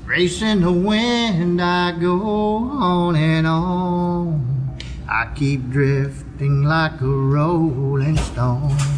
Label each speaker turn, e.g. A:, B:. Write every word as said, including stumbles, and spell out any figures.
A: Racing the wind, I go on and on. I keep drifting like a rolling stone.